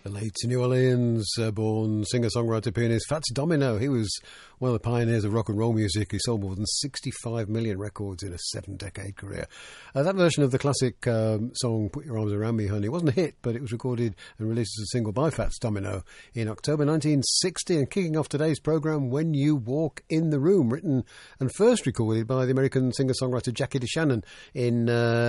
The late New Orleans born singer-songwriter pianist Fats Domino. He was one of the pioneers of rock and roll music. He sold more than 65 million records in a 7-decade career. That version of the classic song Put Your Arms Around Me, Honey wasn't a hit, but it was recorded and released as a single by Fats Domino in October 1960. And kicking off today's programme, When You Walk in the Room, written and first recorded by the American singer-songwriter Jackie DeShannon in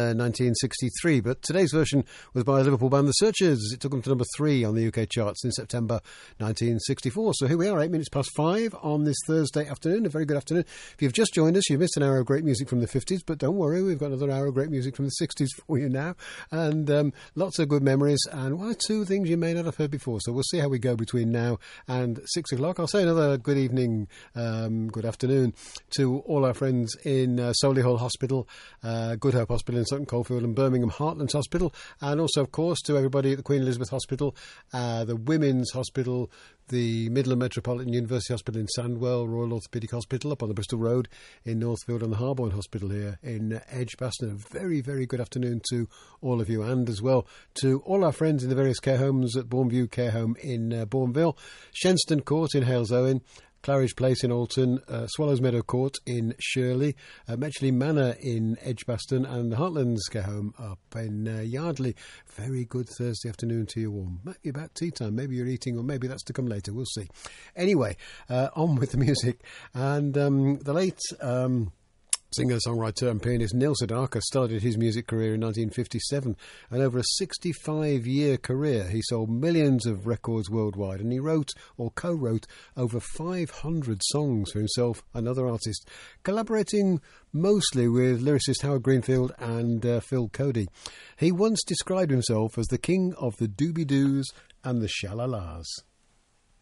1963. But today's version was by a Liverpool band The Searchers. It took them to number 3 on the UK charts in September 1964. So here we are, 8 minutes past 5 on this Thursday afternoon. A very good afternoon. If you've just joined us, you've missed an hour of great music from the 50s, but don't worry, we've got another hour of great music from the 60s for you now, and lots of good memories, and one or two things you may not have heard before. So we'll see how we go between now and 6 o'clock. I'll say another good evening, good afternoon to all our friends in Solihull Hospital, Good Hope Hospital in Sutton Coldfield, and Birmingham Heartlands Hospital, and also, of course, to everybody at the Queen Elizabeth Hospital, the Women's Hospital, the Midland Metropolitan University Hospital in Sandwell, Royal Orthopaedic Hospital up on the Bristol Road in Northfield, and the Harborne Hospital here in Edgbaston. A very, very good afternoon to all of you, and as well to all our friends in the various care homes at Bourneview Care Home in Bourneville, Shenston Court in Halesowen, Claridge Place in Alton, Swallows Meadow Court in Shirley, Metchley Manor in Edgbaston, and the Heartlands Care Home up in Yardley. Very good Thursday afternoon to you all. Might be about tea time. Maybe you're eating, or maybe that's to come later. We'll see. Anyway, on with the music. And the late singer-songwriter and pianist Neil Sedaka started his music career in 1957, and over a 65-year career he sold millions of records worldwide, and he wrote or co-wrote over 500 songs for himself and other artists, collaborating mostly with lyricist Howard Greenfield and Phil Cody. He once described himself as the king of the doobie-doos and the shalalas.